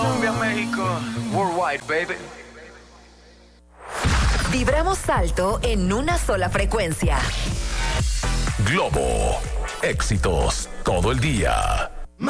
Colombia, México, worldwide, baby. Vibramos alto en una sola frecuencia. Globo. Éxitos todo el día.